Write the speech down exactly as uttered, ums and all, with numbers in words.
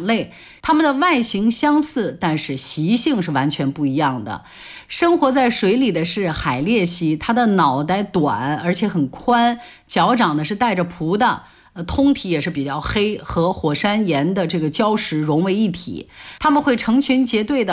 两类，它们的外形相似，但是习性是完全不一样的。生活在水里的是海鬣蜥，它的脑袋短而且很宽，脚掌呢是带着蹼的，呃，通体也是比较黑，和火山岩的这个礁石融为一体。它们会成群结队的